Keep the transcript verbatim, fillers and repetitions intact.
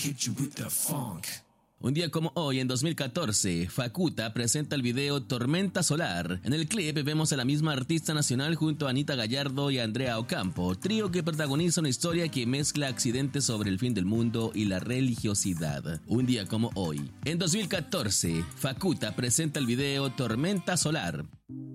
hit you with the funk. Un día como hoy, en dos mil catorce, Facuta presenta el video Tormenta Solar. En el clip vemos a la misma artista nacional junto a Anita Gallardo y Andrea Ocampo, trío que protagoniza una historia que mezcla accidentes sobre el fin del mundo y la religiosidad. Un día como hoy, en dos mil catorce, Facuta presenta el video Tormenta Solar.